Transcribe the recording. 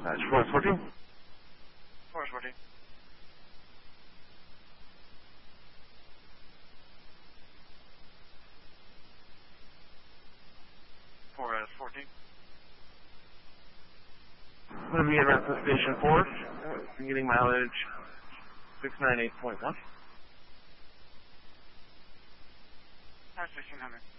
That's 414. 414. 414. I'm going to be in Rapid Station 4. I'm getting mileage 698.1. 1600.